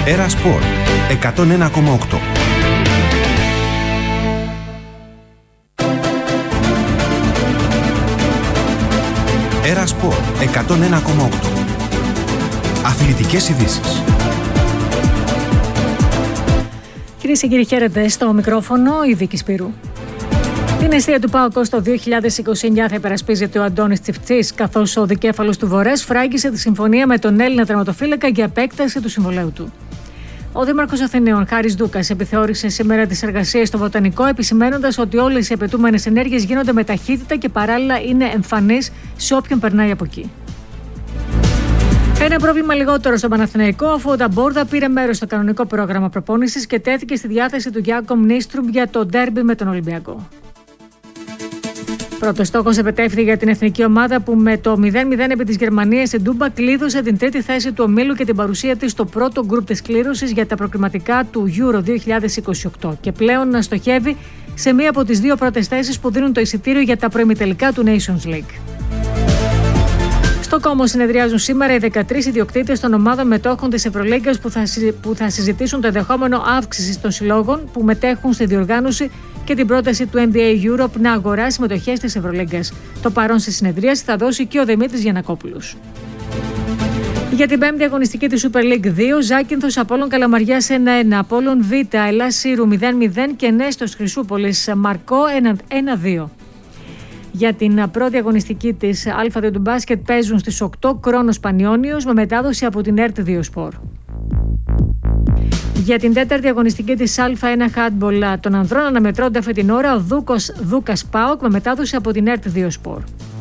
Έρα Σπορ 101,8. Έρα Σπορ 101,8. Αθλητικές ειδήσεις. Κυρίες και κύριοι, χαίρετε, στο μικρόφωνο η Βίκη Σπύρου. Την αιστεία του ΠΑΟΚ το 2029 θα υπερασπίζεται ο Αντώνης Τσιφτσής, καθώς ο δικέφαλος του Βορρές φράγγισε τη συμφωνία με τον Έλληνα τερματοφύλακα για επέκταση του συμβολαίου του. Ο Δήμαρχος Αθηναίων, Χάρης Ντούκας, επιθεώρησε σήμερα τις εργασίες στο Βοτανικό, επισημαίνοντας ότι όλες οι απαιτούμενες ενέργειες γίνονται με ταχύτητα και παράλληλα είναι εμφανείς σε όποιον περνάει από εκεί. Ένα πρόβλημα λιγότερο στον Παναθηναϊκό, αφού ο Νταμπόρδα πήρε μέρος στο κανονικό πρόγραμμα προπόνησης και τέθηκε στη διάθεση του Γιάκομ Νίστρουμ για το ντέρμπι με τον Ολυμπιακό. Πρώτος στόχος επετέφθη για την εθνική ομάδα που με το 0-0 επί της Γερμανίας στην Τούμπα κλείδωσε την τρίτη θέση του ομίλου και την παρουσία της στο πρώτο γκρουπ της κλήρωσης για τα προκριματικά του Euro 2028 και πλέον να στοχεύει σε μία από τις δύο πρώτες θέσεις που δίνουν το εισιτήριο για τα προημιτελικά του Nations League. Στο Κόμο συνεδριάζουν σήμερα οι 13 ιδιοκτήτες των ομάδων μετόχων της Ευρωλίγκας που θα συζητήσουν το ενδεχόμενο αύξηση των συλλόγων που μετέχουν στη διοργάνωση και την πρόταση του NBA Europe να αγοράσει μετοχές της Ευρωλίγκας. Το παρόν στη συνεδρίαση θα δώσει και ο Δημήτρης Γιαννακόπουλος. Για την πέμπτη αγωνιστική της Super League 2, Ζάκυνθος Απόλλων Καλαμαριάς 1-1, Απόλλων Β, Ελλάς Σύρου 0-0 και Νέστος Χρυσούπολης Μαρκό 1-2. Για την πρώτη αγωνιστική της Α2 του μπάσκετ παίζουν στις 8 Κρόνος Πανιόνιος με μετάδοση από την ΕΡΤ 2 Σπορ. Για την τέταρτη αγωνιστική της Α1 Χάντμπολ των ανδρών αναμετρώνται αυτή την ώρα ο Δούκας ΠΑΟΚ με μετάδοση από την ΕΡΤ 2 Σπορ.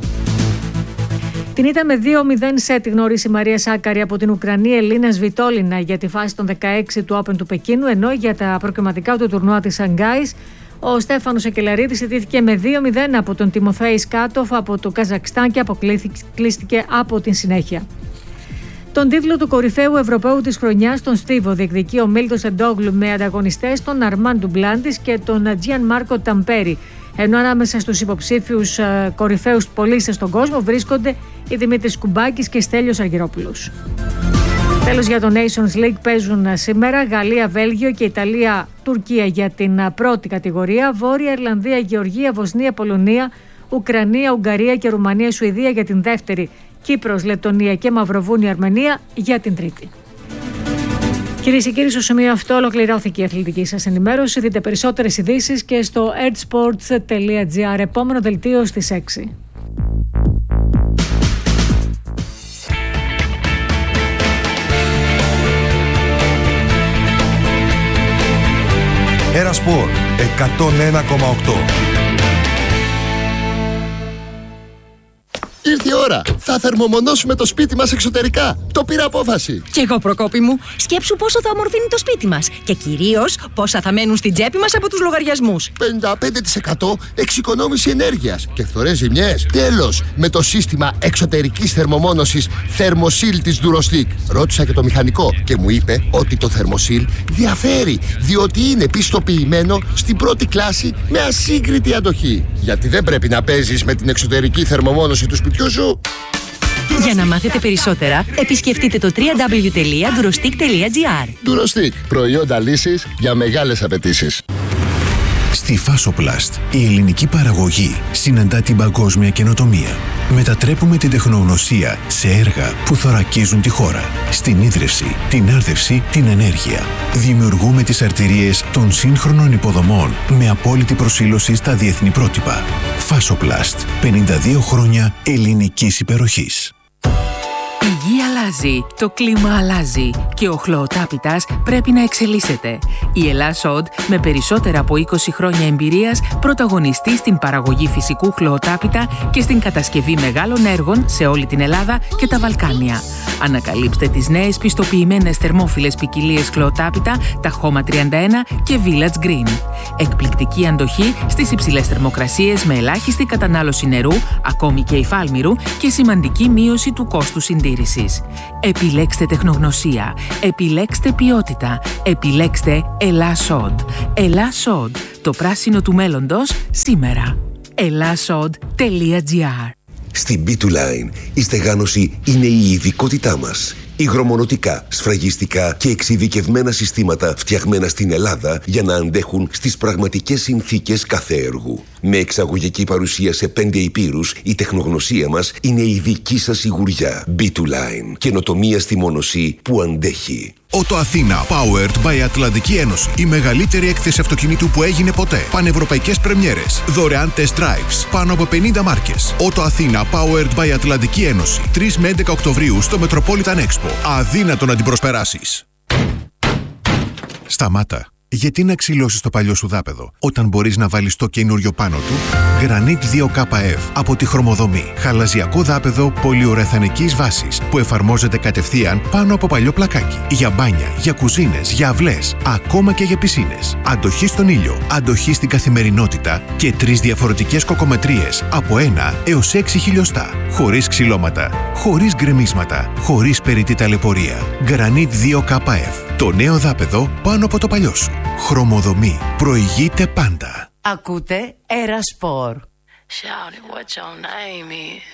Την ήττα με 2-0 σετ γνώρισε η Μαρία Σάκαρη από την Ουκρανή Ελίνα Σβιτόλινα για τη φάση των 16 του Open του Πεκίνου, ενώ για τα προκριματικά του τουρνουά της Σανγκάης ο Στέφανος Ακελαρίδης ιτήθηκε με 2-0 από τον Τιμοφέη Σκάτοφ από το Καζακστάν και αποκλείστηκε από την συνέχεια. Τον τίτλο του κορυφαίου Ευρωπαίου της χρονιάς, τον Στίβο, διεκδικεί ο Μίλτος Εντόγλου με ανταγωνιστές τον Αρμάν Ντουμπλάντης και τον Τζιαν Μάρκο Ταμπέρι, ενώ ανάμεσα στους υποψήφιους κορυφαίους πωλίστες στον κόσμο βρίσκονται οι Δημήτρης Κουμπάκης και Στέλιος Αργυρόπουλος. Τέλος, για το Nations League παίζουν σήμερα Γαλλία-Βέλγιο και Ιταλία-Τουρκία για την πρώτη κατηγορία, Βόρεια Ιρλανδία, Γεωργία, Βοσνία, Πολωνία, Ουκρανία, Ουγγαρία και Ρουμανία-Σουηδία για την δεύτερη, Κύπρος, Λεττονία και Μαυροβούνιο, Αρμενία για την τρίτη. Κυρίες και κύριοι, στο σημείο αυτό ολοκληρώθηκε η αθλητική σας ενημέρωση. Δείτε περισσότερες ειδήσεις και στο edsports.gr. Επόμενο δελτίο στις 6. Έρα Σπορ 101,8. Ήρθε η ώρα. Θα θερμομονώσουμε το σπίτι μας εξωτερικά. Το πήρα απόφαση. Κι εγώ, Προκόπη μου. Σκέψου πόσο θα ομορφύνει το σπίτι μας. Και κυρίως πόσα θα μένουν στην τσέπη μας από τους λογαριασμούς. 55% εξοικονόμηση ενέργειας και φθορές ζημιές. Τέλος, με το σύστημα εξωτερικής θερμομόνωσης Thermosil της Durostic. Ρώτησα και το μηχανικό και μου είπε ότι το Thermosil διαφέρει, διότι είναι πιστοποιημένο στην πρώτη κλάση με ασύγκριτη αντοχή. Γιατί δεν πρέπει να παίζεις με την εξωτερική θερμομόνωση του σπιτιού σου. Για να μάθετε περισσότερα, επισκεφτείτε το www.durostic.gr. Durostic, προϊόντα λύσης για μεγάλες απαιτήσεις. Στη Fasoplast, η ελληνική παραγωγή συναντά την παγκόσμια καινοτομία. Μετατρέπουμε την τεχνογνωσία σε έργα που θωρακίζουν τη χώρα. Στην ίδρυυση, την άρδευση, την ενέργεια. Δημιουργούμε τις αρτηρίες των σύγχρονων υποδομών με απόλυτη προσήλωση στα διεθνή πρότυπα. Fasoplast, 52 χρόνια ελληνικής υπεροχής. Η γη αλλάζει, το κλίμα αλλάζει και ο χλωοτάπητας πρέπει να εξελίσσεται. Η Ελλάς Οντ, με περισσότερα από 20 χρόνια εμπειρίας, πρωταγωνιστεί στην παραγωγή φυσικού χλωοτάπητα και στην κατασκευή μεγάλων έργων σε όλη την Ελλάδα και τα Βαλκάνια. Ανακαλύψτε τις νέες πιστοποιημένες θερμόφιλες ποικιλίες χλωοτάπητα, τα Χώμα 31 και Village Green. Εκπληκτική αντοχή στις υψηλές θερμοκρασίες με ελάχιστη κατανάλωση νερού, ακόμη και υφάλμηρου, και σημαντική μείωση του κόστους συντήρησης. Επιλέξτε τεχνογνωσία, επιλέξτε ποιότητα, επιλέξτε Ελλάς-Οντ. Ελλάς-Οντ, το πράσινο του μέλλοντος σήμερα. Ellasod.gr. Στην B2Line η στεγάνωση είναι η ειδικότητά μας Υγρομονωτικά, σφραγιστικά και εξειδικευμένα συστήματα φτιαγμένα στην Ελλάδα για να αντέχουν στις πραγματικές συνθήκες κάθε έργου. Με εξαγωγική παρουσία σε 5 ηπείρους, η τεχνογνωσία μας είναι η δική σας σιγουριά. B2Line. Καινοτομία στη μονοσή που αντέχει. Ότο Αθήνα, powered by Ατλαντική Ένωση. Η μεγαλύτερη έκθεση αυτοκινήτου που έγινε ποτέ. Πανευρωπαϊκές πρεμιέρες. Δωρεάν test drives. Πάνω από 50 μάρκες. Ότο Αθήνα, powered by Ατλαντική Ένωση. 3 με 11 Οκτωβρίου στο Metropolitan Expo. Αδύνατο να την προσπεράσεις. Σταμάτα. Γιατί να ξυλώσεις το παλιό σου δάπεδο, όταν μπορείς να βάλεις το καινούριο πάνω του? Granit 2KF από τη Χρωμοδομή. Χαλαζιακό δάπεδο πολυουρεθανικής βάσης που εφαρμόζεται κατευθείαν πάνω από παλιό πλακάκι. Για μπάνια, για κουζίνες, για αυλές, ακόμα και για πισίνες. Αντοχή στον ήλιο, αντοχή στην καθημερινότητα και 3 διαφορετικές κοκομετρίες από 1 έως 6 χιλιοστά. Χωρίς ξυλώματα, χωρίς γκρεμίσματα, χωρίς περιττή ταλαιπωρία. Granit 2KF. Το νέο δάπεδο πάνω από το παλιό σου. Χρωμοδομή. Προηγείται πάντα. Ακούτε Era Sport.